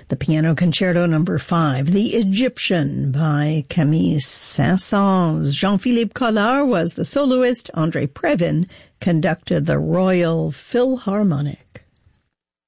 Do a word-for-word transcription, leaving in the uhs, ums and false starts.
The Piano Concerto Number five, The Egyptian by Camille Saint-Saëns. Jean-Philippe Collard was the soloist. André Previn conducted the Royal Philharmonic.